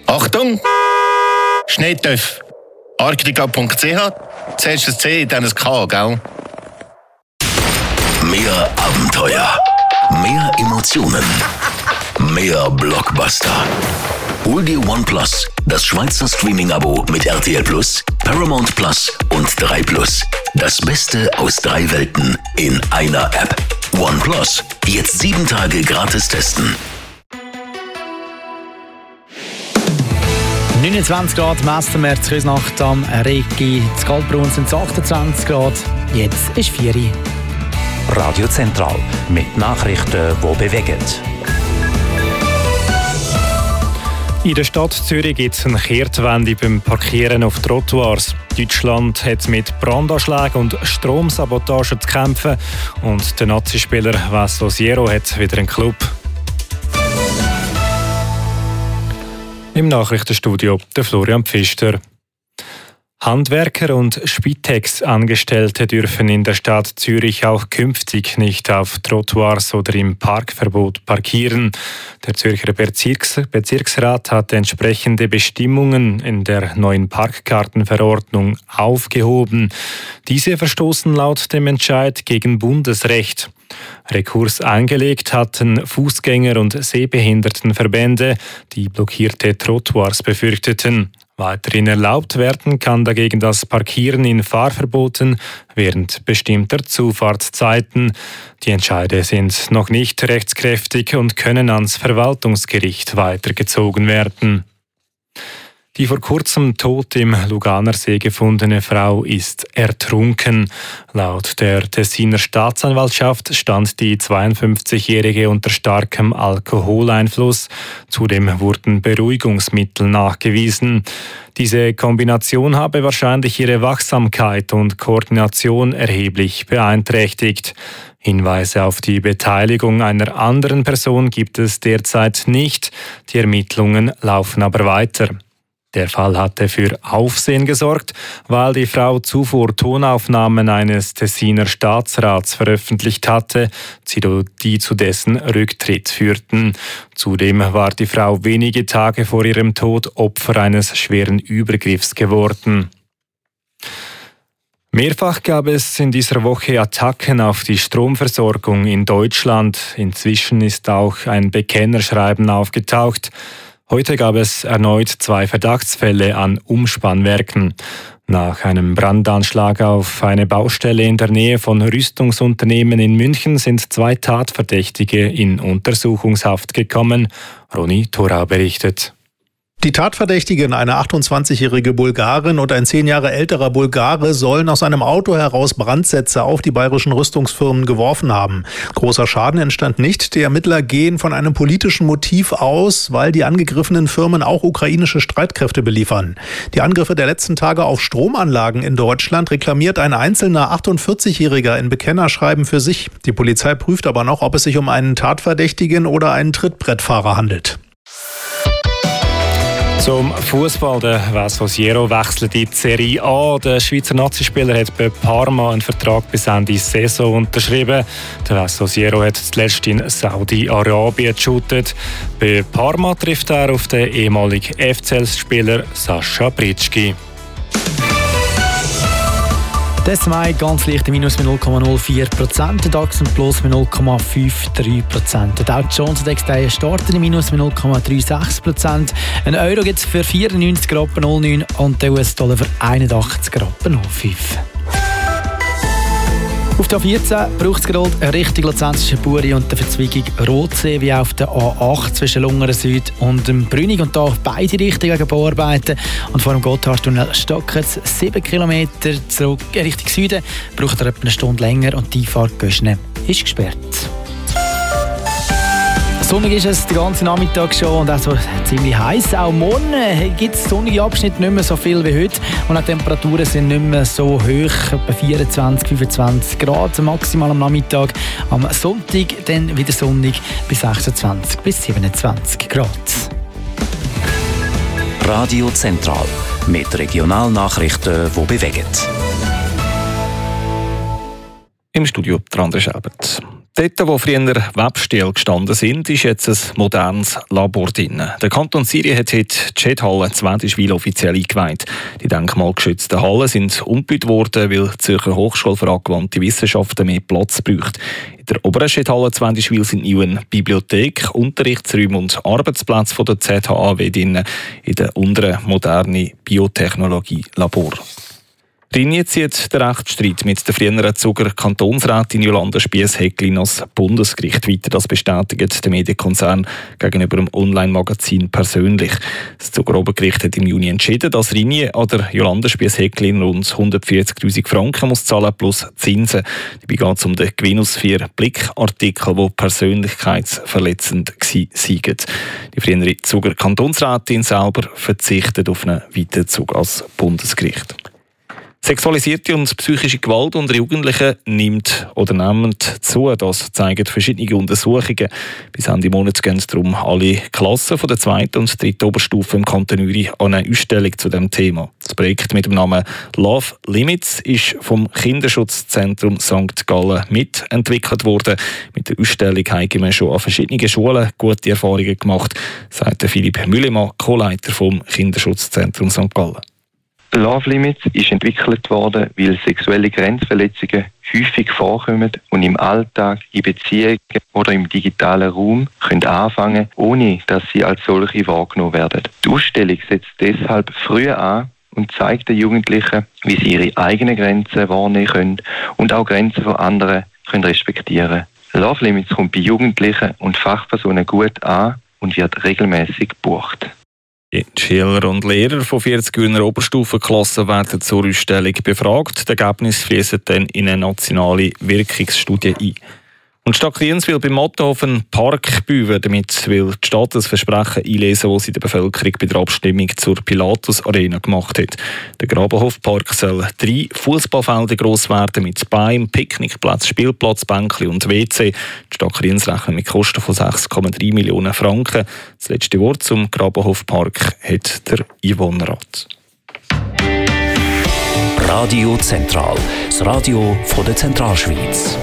Achtung! Schneetöff. Archdica.ch. Zuerst ein C, dann ein K, gell? Mehr Abenteuer. Mehr Emotionen. Mehr Blockbuster. Hol dir OnePlus, das Schweizer Streaming-Abo mit RTL Plus, Paramount Plus und 3+. Das Beste aus 3 Welten in einer App. OnePlus. Jetzt 7 Tage gratis testen. 29 Grad messen wir zu Küsnacht am Regi. Zu Goldbrunn sind es 28 Grad. Jetzt ist 4 Uhr. Radio Zentral mit Nachrichten, die bewegen. In der Stadt Zürich gibt es eine Kehrtwende beim Parkieren auf Trottoirs. Deutschland hat mit Brandanschlägen und Stromsabotagen zu kämpfen und der Nazispieler Vasco Siero hat wieder einen Club. Im Nachrichtenstudio der Florian Pfister. Handwerker und Spitex-Angestellte dürfen in der Stadt Zürich auch künftig nicht auf Trottoirs oder im Parkverbot parkieren. Der Zürcher Bezirksrat hat entsprechende Bestimmungen in der neuen Parkkartenverordnung aufgehoben. Diese verstoßen laut dem Entscheid gegen Bundesrecht. Rekurs eingelegt hatten Fußgänger- und Sehbehindertenverbände, die blockierte Trottoirs befürchteten. Weiterhin erlaubt werden kann dagegen das Parkieren in Fahrverboten während bestimmter Zufahrtszeiten. Die Entscheide sind noch nicht rechtskräftig und können ans Verwaltungsgericht weitergezogen werden. Die vor kurzem tot im Luganersee gefundene Frau ist ertrunken. Laut der Tessiner Staatsanwaltschaft stand die 52-Jährige unter starkem Alkoholeinfluss. Zudem wurden Beruhigungsmittel nachgewiesen. Diese Kombination habe wahrscheinlich ihre Wachsamkeit und Koordination erheblich beeinträchtigt. Hinweise auf die Beteiligung einer anderen Person gibt es derzeit nicht. Die Ermittlungen laufen aber weiter. Der Fall hatte für Aufsehen gesorgt, weil die Frau zuvor Tonaufnahmen eines Tessiner Staatsrats veröffentlicht hatte, die zu dessen Rücktritt führten. Zudem war die Frau wenige Tage vor ihrem Tod Opfer eines schweren Übergriffs geworden. Mehrfach gab es in dieser Woche Attacken auf die Stromversorgung in Deutschland. Inzwischen ist auch ein Bekennerschreiben aufgetaucht. Heute gab es erneut 2 Verdachtsfälle an Umspannwerken. Nach einem Brandanschlag auf eine Baustelle in der Nähe von Rüstungsunternehmen in München sind 2 Tatverdächtige in Untersuchungshaft gekommen. Ronny Thorau berichtet. Die Tatverdächtigen, eine 28-jährige Bulgarin und ein 10 Jahre älterer Bulgare, sollen aus einem Auto heraus Brandsätze auf die bayerischen Rüstungsfirmen geworfen haben. Großer Schaden entstand nicht. Die Ermittler gehen von einem politischen Motiv aus, weil die angegriffenen Firmen auch ukrainische Streitkräfte beliefern. Die Angriffe der letzten Tage auf Stromanlagen in Deutschland reklamiert ein einzelner 48-Jähriger in Bekennerschreiben für sich. Die Polizei prüft aber noch, ob es sich um einen Tatverdächtigen oder einen Trittbrettfahrer handelt. Zum Fußball. Der Vasco Siero wechselt in die Serie A. Der Schweizer Nazispieler hat bei Parma einen Vertrag bis Ende Saison unterschrieben. Der Vasco Siero hat zuletzt in Saudi-Arabien geshootet. Bei Parma trifft er auf den ehemaligen FCL-Spieler Sascha Britschki. Der S2 ganz leicht im Minus mit 0,04%, der DAX im Plus mit 0,53%. Der Dow Jones Index startet im Minus mit 0,36%. Ein Euro gibt es für 94,09 und der US-Dollar für 81,05. Auf der A14 braucht es gerade Richtung Luzernische Buri und der Verzweigung Rotsee wie auf der A8 zwischen Lungern Süd und dem Brünig und da auf beide Richtungen wegen Bauarbeiten. Und vor dem Gotthardtunnel stocken es 7 Kilometer zurück Richtung Süden, braucht er etwa eine Stunde länger und die Einfahrt Göschne ist gesperrt. Sonnig ist es den ganzen Nachmittag schon und auch so ziemlich heiß. Auch morgen gibt es sonnige Abschnitte, nicht mehr so viel wie heute. Und die Temperaturen sind nicht mehr so hoch, etwa 24, 25 Grad maximal am Nachmittag. Am Sonntag dann wieder sonnig bis 26 bis 27 Grad. Radio Zentral mit Regionalnachrichten, die bewegen. Im Studio der André Schelbert. Dort, wo früher Webstühle gestanden sind, ist jetzt ein modernes Labor drin. Der Kanton Zürich hat heute die Schädhalle Zwedischwil offiziell eingeweiht. Die denkmalgeschützten Hallen sind umgebaut worden, weil die Zürcher Hochschule für angewandte Wissenschaften mehr Platz braucht. In der oberen Schädhalle Zwedischwil sind neue Bibliothek, Unterrichtsräume und Arbeitsplätze von der ZHAW drin, in der unteren moderne Biotechnologie-Labor. Rinnie zieht den Rechtsstreit mit der früheren Zuger Kantonsrätin Jolanda Spiess-Häcklin ans Bundesgericht weiter. Das bestätigt der Medienkonzern gegenüber dem Online-Magazin persönlich. Das Zuger Obergericht hat im Juni entschieden, dass Rinnie an der Jolanda Spiess-Häcklin rund 140'000 Franken muss zahlen plus Zinsen. Dabei geht es um den Gewinn aus 4 Blickartikeln, die persönlichkeitsverletzend waren. Die frühere Zuger Kantonsrätin selber verzichtet auf einen Weiterzug als Bundesgericht. Sexualisierte und psychische Gewalt unter Jugendlichen nimmt zu. Das zeigen verschiedene Untersuchungen. Bis Ende Monat gehen darum alle Klassen von der 2. und 3. Oberstufe im Kanton Uri an eine Ausstellung zu diesem Thema. Das Projekt mit dem Namen Love Limits ist vom Kinderschutzzentrum St. Gallen mitentwickelt worden. Mit der Ausstellung haben wir schon an verschiedenen Schulen gute Erfahrungen gemacht, sagt Philipp Müllemann, Co-Leiter vom Kinderschutzzentrum St. Gallen. Love Limits ist entwickelt worden, weil sexuelle Grenzverletzungen häufig vorkommen und im Alltag, in Beziehungen oder im digitalen Raum können anfangen, ohne dass sie als solche wahrgenommen werden. Die Ausstellung setzt deshalb früh an und zeigt den Jugendlichen, wie sie ihre eigenen Grenzen wahrnehmen können und auch Grenzen von anderen können respektieren. Love Limits kommt bei Jugendlichen und Fachpersonen gut an und wird regelmäßig gebucht. Die Schüler und Lehrer von 40 Gürner Oberstufenklassen werden zur Ausstellung befragt. Die Ergebnisse fließen dann in eine nationale Wirkungsstudie ein. Und die Stadt Kriens will beim Mottohof einen Park bauen, damit will die Stadt das Versprechen einlesen, das sie der Bevölkerung bei der Abstimmung zur Pilatus Arena gemacht hat. Der Grabenhofpark soll 3 Fußballfelder gross werden mit Beim, Picknickplatz, Spielplatz, Bänkli und WC. Die Stadt Kriens rechnet mit Kosten von 6,3 Millionen Franken. Das letzte Wort zum Grabenhofpark hat der Einwohnerrat. Radio Zentral, das Radio von der Zentralschweiz.